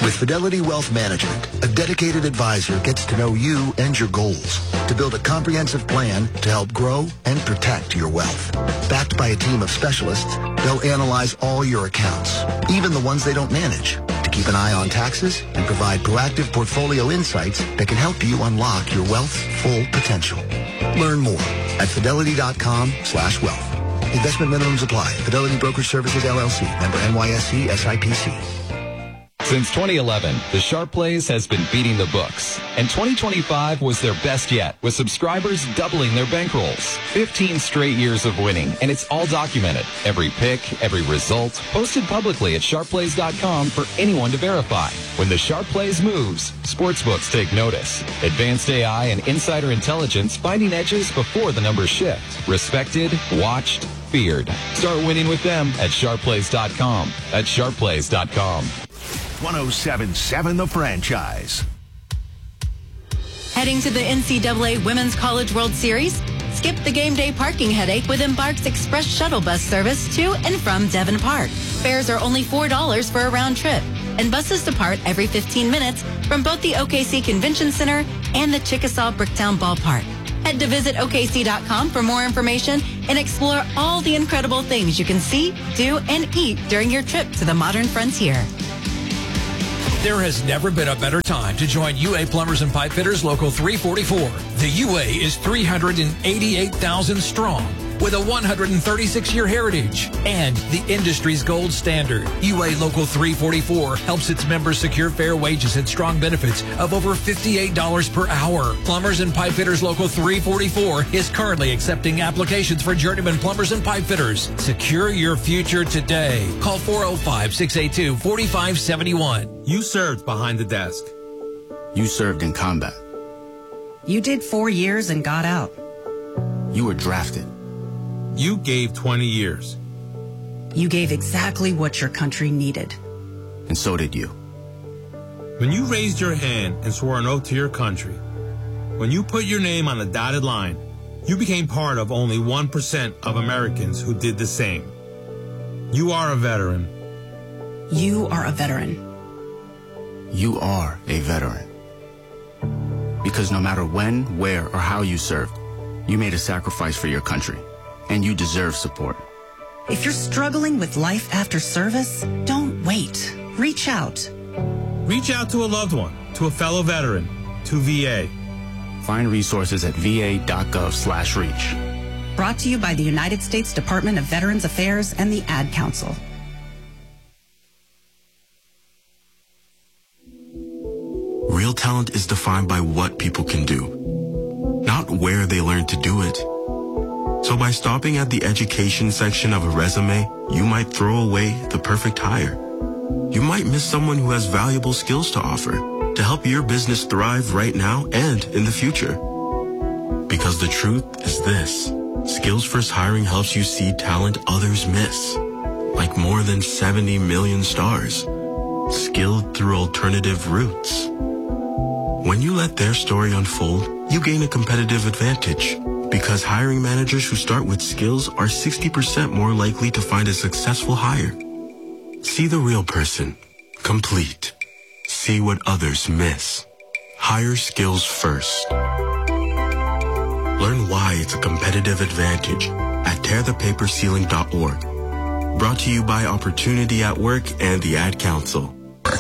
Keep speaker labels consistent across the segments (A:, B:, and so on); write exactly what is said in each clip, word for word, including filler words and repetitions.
A: With Fidelity Wealth Management, a dedicated advisor gets to know you and your goals to build a comprehensive plan to help grow and protect your wealth. Backed by a team of specialists, they'll analyze all your accounts, even the ones they don't manage, to keep an eye on taxes and provide proactive portfolio insights that can help you unlock your wealth's full potential. Learn more at fidelity.com slash wealth. Investment minimums apply. Fidelity Brokerage Services, L L C. Member N Y S E, S I P C.
B: Since twenty eleven, the Sharp Plays has been beating the books. And twenty twenty-five was their best yet, with subscribers doubling their bankrolls. fifteen straight years of winning, and it's all documented. Every pick, every result, posted publicly at sharp plays dot com for anyone to verify. When the Sharp Plays moves, sportsbooks take notice. Advanced A I and insider intelligence finding edges before the numbers shift. Respected, watched, feared. Start winning with them at sharp plays dot com. That's sharp plays dot com.
C: one oh seven point seven The Franchise.
D: Heading to the N C double A Women's College World Series? Skip the game day parking headache with Embark's Express Shuttle Bus service to and from Devon Park. Fares are only four dollars for a round trip, and buses depart every fifteen minutes from both the O K C Convention Center and the Chickasaw Bricktown Ballpark. Head to visit O K C dot com for more information and explore all the incredible things you can see, do, and eat during your trip to the modern frontier.
E: There has never been a better time to join U A Plumbers and Pipe Fitters Local three forty-four. The U A is three hundred eighty-eight thousand strong with a one hundred thirty-six year heritage and the industry's gold standard. U A Local three forty-four helps its members secure fair wages and strong benefits of over fifty-eight dollars per hour. Plumbers and Pipe Fitters Local three forty-four is currently accepting applications for journeyman plumbers and pipe fitters. Secure your future today. Call four oh five, six eight two, four five seven one.
F: You served behind the desk.
G: You served in combat.
H: You did four years and got out.
G: You were drafted.
F: You gave twenty years.
H: You gave exactly what your country needed.
G: And so did you.
F: When you raised your hand and swore an oath to your country, when you put your name on a dotted line, you became part of only one percent of Americans who did the same. You are a veteran.
H: You are a veteran.
G: You are a veteran. Because no matter when, where, or how you served, you made a sacrifice for your country, and you deserve support.
H: If you're struggling with life after service, don't wait. Reach out.
F: Reach out to a loved one, to a fellow veteran, to V A.
G: Find resources at va.gov slash reach.
H: Brought to you by the United States Department of Veterans Affairs and the Ad Council.
I: Real talent is defined by what people can do, not where they learn to do it. So by stopping at the education section of a resume, you might throw away the perfect hire. You might miss someone who has valuable skills to offer to help your business thrive right now and in the future. Because the truth is this, Skills First Hiring helps you see talent others miss, like more than seventy million stars, skilled through alternative routes. When you let their story unfold, you gain a competitive advantage because hiring managers who start with skills are sixty percent more likely to find a successful hire. See the real person. Complete. See what others miss. Hire skills first. Learn why it's a competitive advantage at tear the paper ceiling dot org. Brought to you by Opportunity at Work and the Ad Council.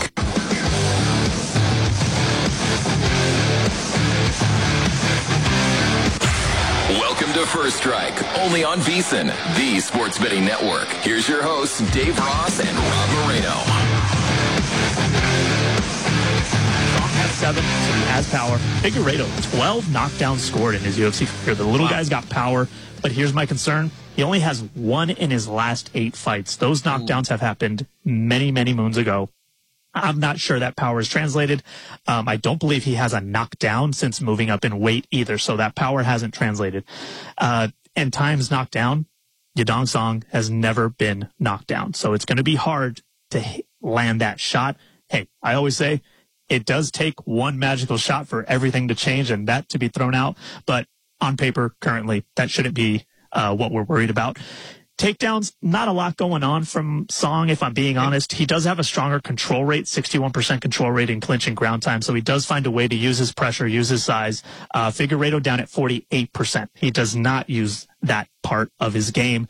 B: Welcome to First Strike, only on VSiN, the sports betting network. Here's your hosts, Dave Ross and Rob Moreno.
J: Strong has seven, so he has power. Figueiredo, twelve knockdowns scored in his U F C career. The little wow. guy's got power, but here's my concern. He only has one in his last eight fights. Those knockdowns Ooh. have happened many, many moons ago. I'm not sure that power is translated. Um, I don't believe he has a knockdown since moving up in weight either, so that power hasn't translated. Uh, and times knocked down, Yadong Song has never been knocked down, so it's going to be hard to hit, land that shot. Hey, I always say it does take one magical shot for everything to change and that to be thrown out, but on paper, currently, that shouldn't be uh, what we're worried about. Takedowns, not a lot going on from Song, if I'm being honest. He does have a stronger control rate, sixty-one percent control rate in clinch and ground time, so he does find a way to use his pressure, use his size. Uh, Figueiredo down at forty-eight percent. He does not use that part of his game.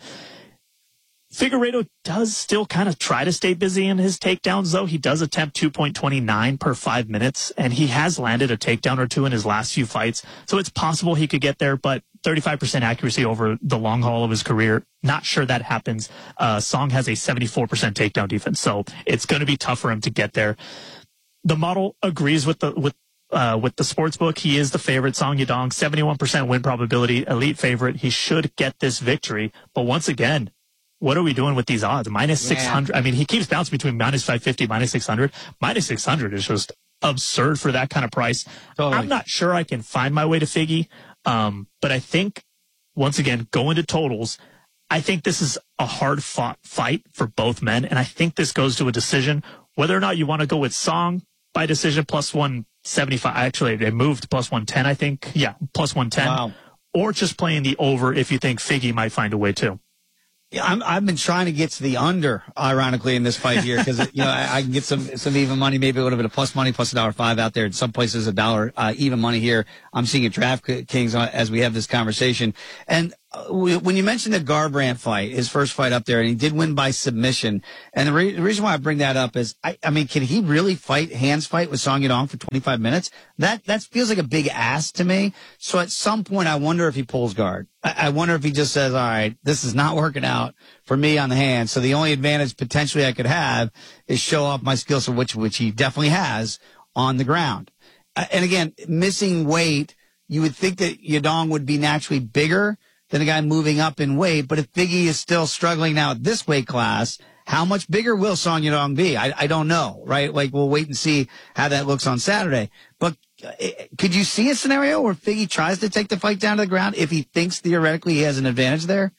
J: Figueiredo does still kind of try to stay busy in his takedowns, though. He does attempt two point two nine per five minutes, and he has landed a takedown or two in his last few fights. So it's possible he could get there, but thirty-five percent accuracy over the long haul of his career, not sure that happens. Uh, Song has a seventy-four percent takedown defense, so it's going to be tough for him to get there. The model agrees with the with uh, with the sports book. He is the favorite, Song Yadong, seventy-one percent win probability, elite favorite. He should get this victory, but once again, what are we doing with these odds? Minus six hundred. I mean, he keeps bouncing between minus five fifty, minus six hundred. Minus six hundred is just absurd for that kind of price. Totally. I'm not sure I can find my way to Figgy. Um, but I think, once again, going to totals, I think this is a hard fought fight for both men. And I think this goes to a decision. Whether or not you want to go with Song by decision plus one seventy-five. Actually, they moved to plus one ten, I think. Yeah, plus one ten. Wow. Or just playing the over if you think Figgy might find a way too.
K: Yeah, I'm, I've been trying to get to the under, ironically, in this fight here because you know I, I can get some some even money, maybe a little bit of plus money, plus a dollar five out there. In some places, a dollar uh, even money here. I'm seeing at DraftKings as we have this conversation. And uh, when you mentioned the Garbrandt fight, his first fight up there, and he did win by submission. And the, re- the reason why I bring that up is, I, I mean, can he really fight hands fight with Song Yadong for twenty-five minutes? That that feels like a big ask to me. So at some point, I wonder if he pulls guard. I, I wonder if he just says, all right, this is not working out for me on the hand. So the only advantage potentially I could have is show off my skills, which which he definitely has on the ground. Uh, and again, missing weight, you would think that Yadong would be naturally bigger than a guy moving up in weight. But if Figgy is still struggling now at this weight class, how much bigger will Song Yadong be? I, I don't know, right? Like, we'll wait and see how that looks on Saturday. But uh, could you see a scenario where Figgy tries to take the fight down to the ground if he thinks theoretically he has an advantage there?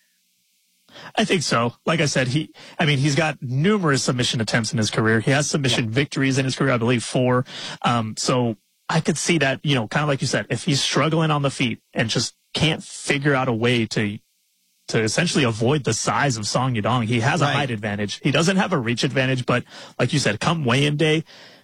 J: I think so. Like I said, he, I mean, he's got numerous submission attempts in his career. He has submission yeah. victories in his career, I believe four. Um, so I could see that, you know, kind of like you said, if he's struggling on the feet and just can't figure out a way to to essentially avoid the size of Song Yadong, he has right. a height advantage. He doesn't have a reach advantage, but like you said, come weigh-in day,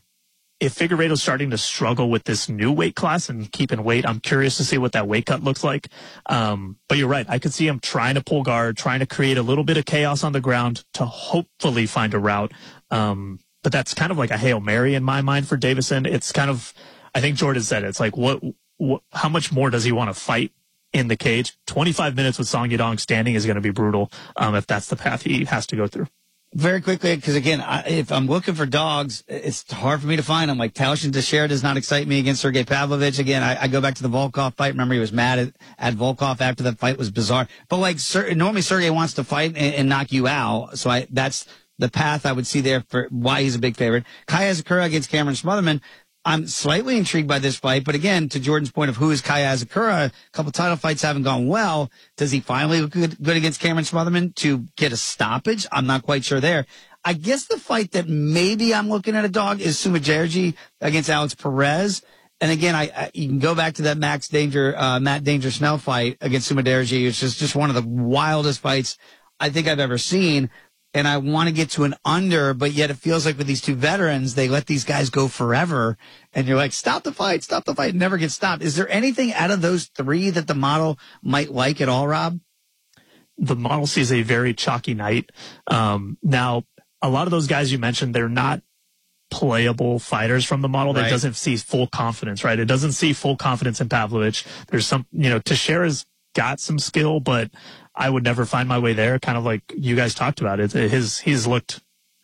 J: if Figueiredo's starting to struggle with this new weight class and keeping weight, I'm curious to see what that weight cut looks like. Um, but you're right. I could see him trying to pull guard, trying to create a little bit of chaos on the ground to hopefully find a route. Um, but that's kind of like a Hail Mary in my mind for Deiveson. It's kind of, I think Jordan said it. It's like, what, what how much more does he want to fight in the cage? twenty-five minutes with Song Yadong standing is going to be brutal um, if that's the path he has to go through.
K: Very quickly, because again, I, if I'm looking for dogs, it's hard for me to find them. Like Taushin Teixeira does not excite me against Sergey Pavlovich. Again, I, I go back to the Volkov fight. Remember, he was mad at, at Volkov after that fight was bizarre. But like, Ser, normally Sergey wants to fight and, and knock you out. So I, that's the path I would see there for why he's a big favorite. Kaya Asakura against Cameron Smotherman. I'm slightly intrigued by this fight, but again, to Jordan's point of who is Kaya Asakura, a couple title fights haven't gone well. Does he finally look good, good against Cameron Smotherman to get a stoppage? I'm not quite sure there. I guess the fight that maybe I'm looking at a dog is Sumudaerji against Alex Perez. And again, I, I you can go back to that Max Danger, uh, Matt Danger Snell fight against Sumudaerji. It's just, just one of the wildest fights I think I've ever seen. And I want to get to an under, but yet it feels like with these two veterans, they let these guys go forever. And you're like, stop the fight, stop the fight, never get stopped. Is there anything out of those three that the model might like at all, Rob?
J: The model sees a very chalky night. Um, now, a lot of those guys you mentioned, they're not playable fighters from the model. Right. That doesn't see full confidence, right? It doesn't see full confidence in Pavlovich. There's some, you know, Teixeira's got some skill, but I would never find my way there. Kind of like you guys talked about it. His, he's looked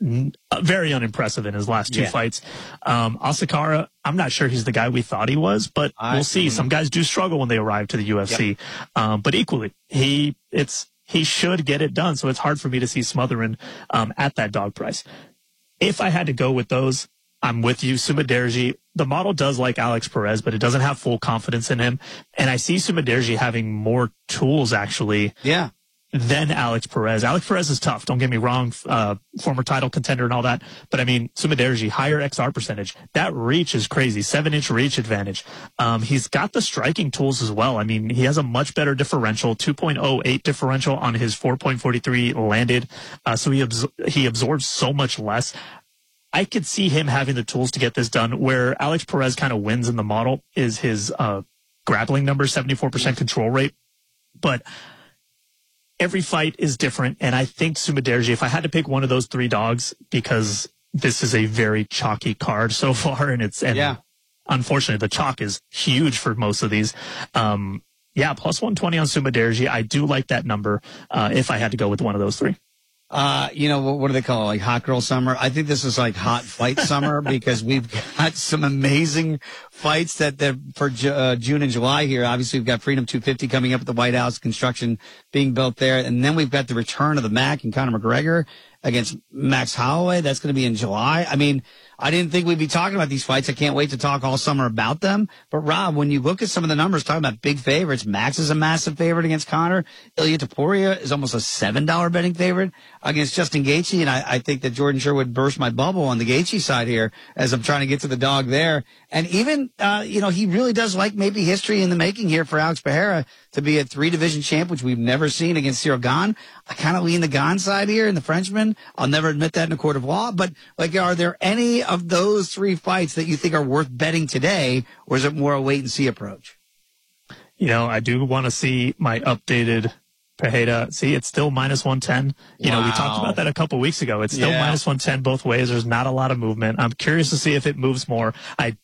J: very unimpressive in his last two yeah. fights. Um, Asakura, I'm not sure he's the guy we thought he was, but I, we'll see. Mm-hmm. Some guys do struggle when they arrive to the U F C. Yep. Um, but equally, he, it's, he should get it done. So it's hard for me to see Smotherman, um, at that dog price. If I had to go with those, I'm with you. Sumudaerji, the model does like Alex Perez, but it doesn't have full confidence in him. And I see Sumudaerji having more tools, actually.
K: Yeah.
J: then Alex Perez. Alex Perez is tough. Don't get me wrong. Uh, former title contender and all that. But I mean, Sumudaerji, higher X R percentage. That reach is crazy. Seven inch reach advantage. Um, he's got the striking tools as well. I mean, he has a much better differential, two point oh eight differential on his four point four three landed. Uh, so he, absor- he absorbs so much less. I could see him having the tools to get this done. Where Alex Perez kind of wins in the model is his, uh, grappling number, seventy-four percent control rate. But every fight is different, and I think Sumudaerji, if I had to pick one of those three dogs, because this is a very chalky card so far, and it's and
K: yeah.
J: unfortunately the chalk is huge for most of these. Um, yeah, plus one twenty on Sumudaerji. I do like that number uh, if I had to go with one of those three.
K: Uh, you know, what, what do they call it? Like hot girl summer? I think this is like hot fight summer because we've got some amazing fights that, that for uh, June and July here. Obviously, we've got Freedom two fifty coming up at the White House, construction being built there. And then we've got the return of the Mac and Conor McGregor against Max Holloway. That's going to be in July. I mean, I didn't think we'd be talking about these fights. I can't wait to talk all summer about them. But Rob, when you look at some of the numbers talking about big favorites, Max is a massive favorite against Conor. Ilya Topuria is almost a seven dollar betting favorite against Justin Gaethje. And I, I think that Jordan Sherwood burst my bubble on the Gaethje side here as I'm trying to get to the dog there. And even, uh, you know, he really does like maybe history in the making here for Alex Pereira to be a three division champ, which we've never seen against Cyril Gane. I kind of lean the Gane side here and the Frenchman. I'll never admit that in a court of law. But like, are there any of those three fights that you think are worth betting today, or is it more a wait and see approach?
J: You know, I do want to see my updated Pereira. See, it's still minus one ten. You wow. know, we talked about that a couple weeks ago. It's still yeah. minus one ten both ways. There's not a lot of movement. I'm curious to see if it moves more. I,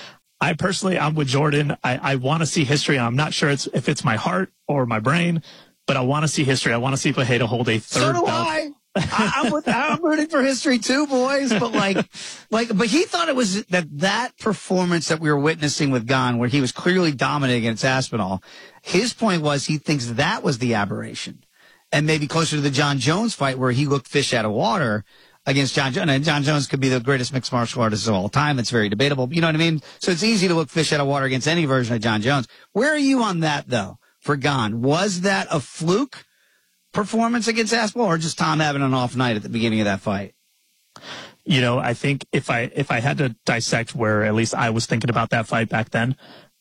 J: I personally, I'm with Jordan. I, I want to see history. I'm not sure it's if it's my heart or my brain, but I want to see history. I want to see Pereira hold a third
K: so do
J: belt.
K: I. I, I'm, with, I'm rooting for history too, boys. But like, like, but he thought it was that that performance that we were witnessing with Gane, where he was clearly dominating against Aspinall. His point was he thinks that was the aberration, and maybe closer to the John Jones fight where he looked fish out of water against John Jones. And John Jones could be the greatest mixed martial artist of all time. It's very debatable. You know what I mean? So it's easy to look fish out of water against any version of John Jones. Where are you on that though? For Gane, was that a fluke performance against Aspinall, or just Tom having an off night at the beginning of that fight?
J: You know, I think if I if I had to dissect where at least I was thinking about that fight back then,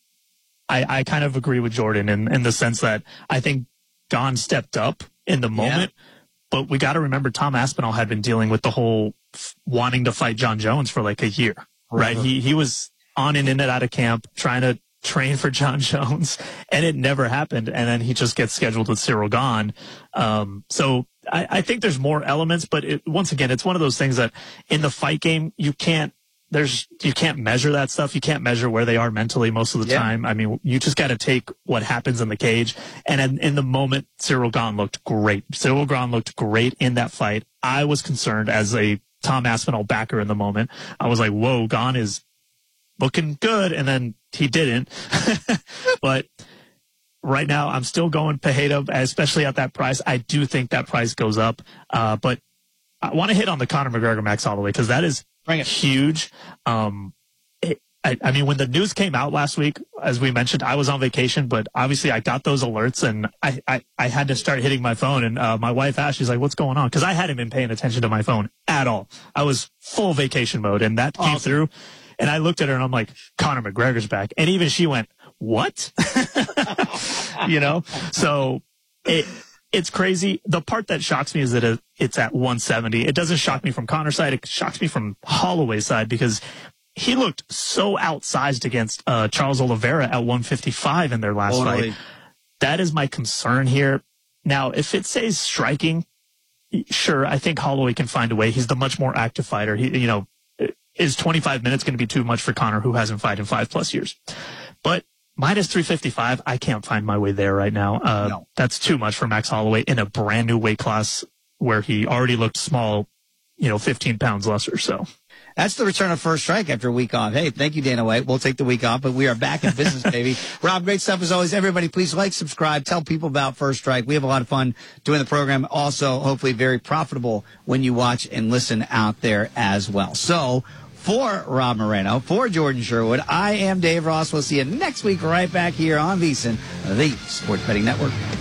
J: I, I kind of agree with Jordan in, in the sense that I think Gane stepped up in the moment, yeah. but we got to remember Tom Aspinall had been dealing with the whole f- wanting to fight John Jones for like a year, right? right? He he was on and in and out of camp trying to train for John Jones, and it never happened. And then he just gets scheduled with Cyril Gane. Um, so I, I think there's more elements, but it, once again, it's one of those things that in the fight game, you can't, there's, you can't measure that stuff. You can't measure where they are mentally most of the yeah. time. I mean, you just got to take what happens in the cage. And in, in the moment, Cyril Gane looked great. Cyril Gane looked great in that fight. I was concerned as a Tom Aspinall backer in the moment. I was like, whoa, Gane is looking good. And then he didn't. But right now, I'm still going Pereira, especially at that price. I do think that price goes up. Uh, but I want to hit on the Conor McGregor Max Holloway because that is huge. Um, it, I, I mean, when the news came out last week, as we mentioned, I was on vacation, but obviously I got those alerts and I, I, I had to start hitting my phone. And uh, my wife asked, she's like, what's going on? Because I hadn't been paying attention to my phone at all. I was full vacation mode, and that came awesome. through. And I looked at her and I'm like, Conor McGregor's back. And even she went, what? You know? So it, it's crazy. The part that shocks me is that it's at one seventy. It doesn't shock me from Conor's side. It shocks me from Holloway's side because he looked so outsized against uh, Charles Oliveira at one fifty-five in their last totally. fight. That is my concern here. Now, if it says striking, sure, I think Holloway can find a way. He's the much more active fighter. He, you know, is twenty-five minutes going to be too much for Conor, who hasn't fought in five plus years? But minus three fifty-five, I can't find my way there right now. Uh, no. That's too much for Max Holloway in a brand new weight class where he already looked small, you know, fifteen pounds lesser. So
K: that's the return of First Strike after a week off. Hey, thank you, Dana White. We'll take the week off, but we are back in business, baby. Rob, great stuff as always. Everybody, please like, subscribe, tell people about First Strike. We have a lot of fun doing the program. Also, hopefully very profitable when you watch and listen out there as well. So, for Rob Moreno, for Jordan Sherwood, I am Dave Ross. We'll see you next week right back here on VSiN, the Sports Betting Network.